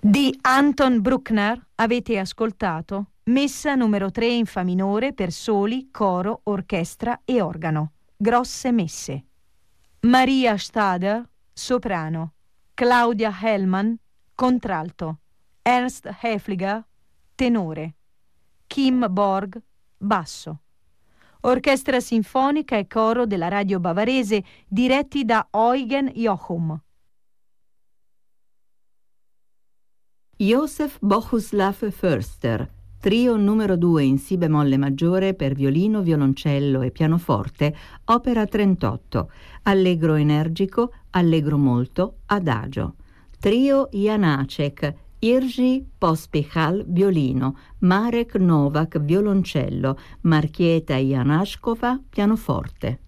Di Anton Bruckner avete ascoltato Messa numero 3 in fa minore per soli, coro, orchestra e organo. Grosse messe. Maria Stader, soprano. Claudia Hellman, contralto. Ernst Hefliger, tenore. Kim Borg, basso. Orchestra sinfonica e coro della radio bavarese diretti da Eugen Jochum. Joseph Bohuslav Förster, trio numero 2 in si bemolle maggiore per violino, violoncello e pianoforte, opera 38, allegro energico, allegro molto, adagio. Trio Janacek, Irji Pospichal, violino, Marek Novak, violoncello, Marchieta Janashkova, pianoforte.